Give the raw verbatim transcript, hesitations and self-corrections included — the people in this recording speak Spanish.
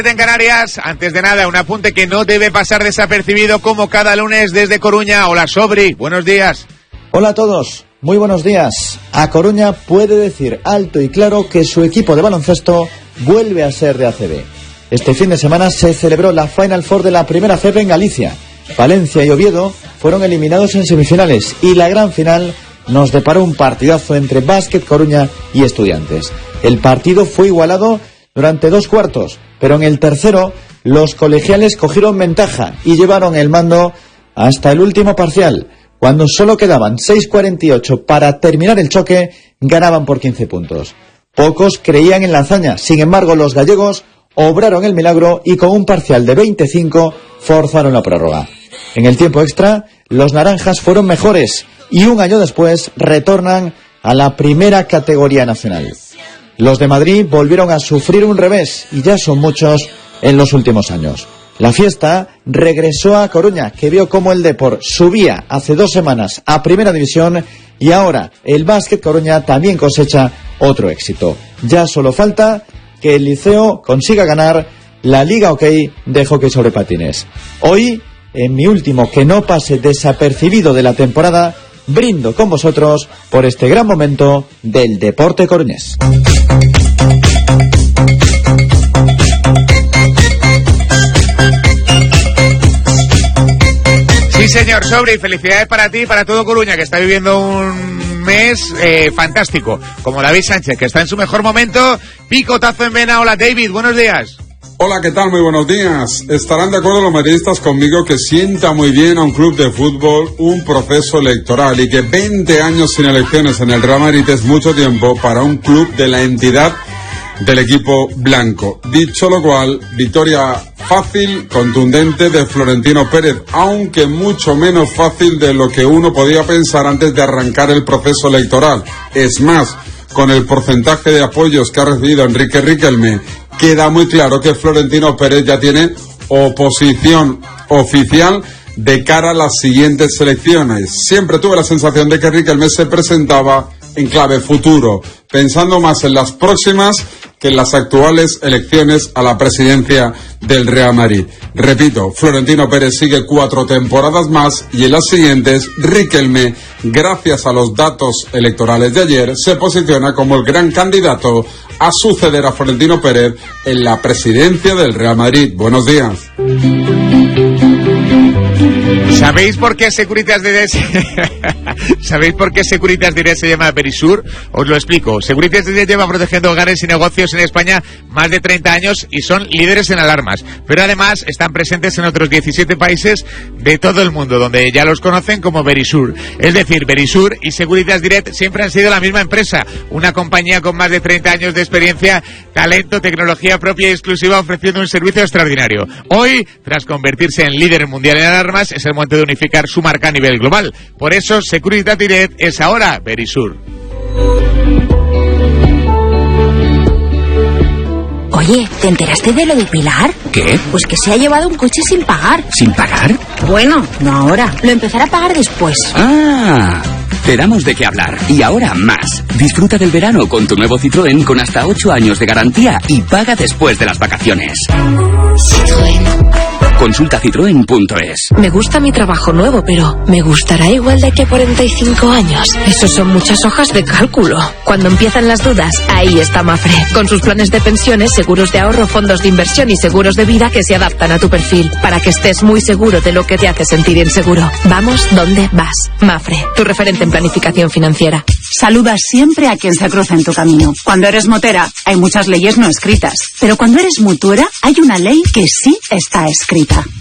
En Canarias, antes de nada, un apunte que no debe pasar desapercibido como cada lunes desde Coruña. Hola, Sobri, buenos días. Hola a todos, muy buenos días. A Coruña puede decir alto y claro que su equipo de baloncesto vuelve a ser de A C B. Este fin de semana se celebró la Final Four de la primera F E P en Galicia. Valencia y Oviedo fueron eliminados en semifinales y la gran final nos deparó un partidazo entre Básquet Coruña y Estudiantes. El partido fue igualado durante dos cuartos, pero en el tercero los colegiales cogieron ventaja y llevaron el mando hasta el último parcial. Cuando solo quedaban seis cuarenta y ocho para terminar el choque, ganaban por quince puntos. Pocos creían en la hazaña, sin embargo los gallegos obraron el milagro y con un parcial de veinticinco forzaron la prórroga. En el tiempo extra, los naranjas fueron mejores y un año después retornan a la primera categoría nacional. Los de Madrid volvieron a sufrir un revés y ya son muchos en los últimos años. La fiesta regresó a Coruña, que vio cómo el Depor subía hace dos semanas a Primera División y ahora el Básquet Coruña también cosecha otro éxito. Ya solo falta que el Liceo consiga ganar la Liga OK de hockey sobre patines. Hoy, en mi último que no pase desapercibido de la temporada, brindo con vosotros por este gran momento del deporte coruñés. Sí, señor Sobri, felicidades para ti y para todo Coruña, que está viviendo un mes eh, fantástico, como David Sánchez, que está en su mejor momento. Picotazo en vena. Hola, David, buenos días. Hola, ¿qué tal? Muy buenos días. Estarán de acuerdo los madridistas conmigo que sienta muy bien a un club de fútbol un proceso electoral y que veinte años sin elecciones en el Real Madrid es mucho tiempo para un club de la entidad del equipo blanco. Dicho lo cual, victoria fácil, contundente de Florentino Pérez, aunque mucho menos fácil de lo que uno podía pensar antes de arrancar el proceso electoral. Es más, con el porcentaje de apoyos que ha recibido Enrique Riquelme, queda muy claro que Florentino Pérez ya tiene oposición oficial de cara a las siguientes elecciones. Siempre tuve la sensación de que Riquelme se presentaba en clave futuro, pensando más en las próximas que en las actuales elecciones a la presidencia del Real Madrid. Repito, Florentino Pérez sigue cuatro temporadas más y en las siguientes Riquelme, gracias a los datos electorales de ayer, se posiciona como el gran candidato a suceder a Florentino Pérez en la presidencia del Real Madrid. Buenos días. ¿Sabéis por qué Securitas Direct ¿Sabéis por qué Securitas Direct se llama Verisur? Os lo explico. Securitas Direct lleva protegiendo hogares y negocios en España más de treinta años y son líderes en alarmas. Pero además están presentes en otros diecisiete países de todo el mundo, donde ya los conocen como Verisur. Es decir, Verisur y Securitas Direct siempre han sido la misma empresa. Una compañía con más de treinta años de experiencia, talento, tecnología propia y exclusiva, ofreciendo un servicio extraordinario. Hoy, tras convertirse en líder mundial en alarmas, es el momento de unificar su marca a nivel global. Por eso, Securitas Direct es ahora Verisur. Oye, ¿te enteraste de lo de Pilar? ¿Qué? Pues que se ha llevado un coche sin pagar. ¿Sin pagar? Bueno, no ahora. Lo empezará a pagar después. ¡Ah! Te damos de qué hablar. Y ahora más. Disfruta del verano con tu nuevo Citroën con hasta ocho años de garantía y paga después de las vacaciones. Citroën. Consulta citroen punto es. Me gusta mi trabajo nuevo, pero ¿me gustará igual de aquí a cuarenta y cinco años? Eso son muchas hojas de cálculo. Cuando empiezan las dudas, ahí está Mafre. Con sus planes de pensiones, seguros de ahorro, fondos de inversión y seguros de vida que se adaptan a tu perfil, para que estés muy seguro de lo que te hace sentir inseguro. Vamos donde vas. Mafre, tu referente en planificación financiera. Saluda siempre a quien se cruza en tu camino. Cuando eres motera, hay muchas leyes no escritas. Pero cuando eres mutuera, hay una ley que sí está escrita.